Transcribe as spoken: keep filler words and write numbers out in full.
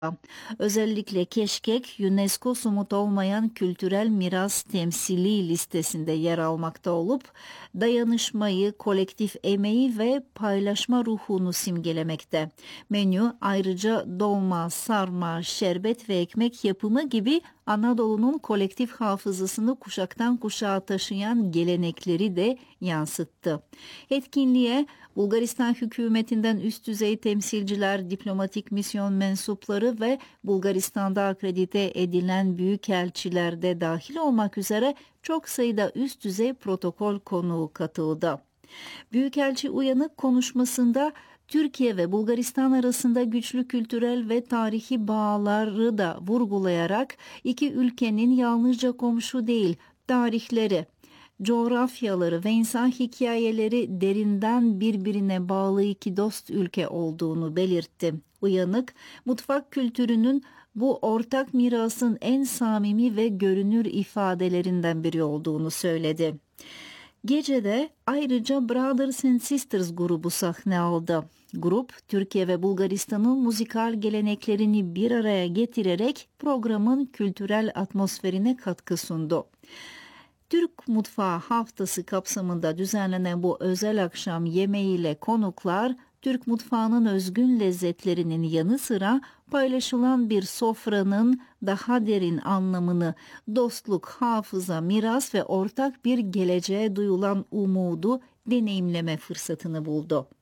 Özellikle keşkek, UNESCO somut olmayan kültürel miras temsili listesinde yer almakta olup, dayanışmayı, kolektif emeği ve paylaşma ruhunu simgelemekte. Menü ayrıca dolma, sarma, şerbet ve ekmek yapımı gibi Anadolu'nun kolektif hafızasını kuşaktan kuşağa taşıyan gelenekleri de yansıttı. Etkinliğe Bulgaristan hükümetinden üst düzey temsilciler, diplomatik misyon mensupları ve Bulgaristan'da akredite edilen büyükelçiler de dahil olmak üzere çok sayıda üst düzey protokol konuğu katıldı. Büyükelçi Uyanık konuşmasında Türkiye ve Bulgaristan arasında güçlü kültürel ve tarihi bağları da vurgulayarak iki ülkenin yalnızca komşu değil, tarihleri, coğrafyaları ve insan hikayeleri derinden birbirine bağlı iki dost ülke olduğunu belirtti. Uyanık, mutfak kültürünün bu ortak mirasın en samimi ve görünür ifadelerinden biri olduğunu söyledi. Gecede ayrıca Brothers and Sisters grubu sahne aldı. Grup, Türkiye ve Bulgaristan'ın müzikal geleneklerini bir araya getirerek programın kültürel atmosferine katkı sundu. Türk Mutfağı Haftası kapsamında düzenlenen bu özel akşam yemeğiyle konuklar, Türk mutfağının özgün lezzetlerinin yanı sıra paylaşılan bir sofranın daha derin anlamını, dostluk, hafıza, miras ve ortak bir geleceğe duyulan umudu deneyimleme fırsatını buldu.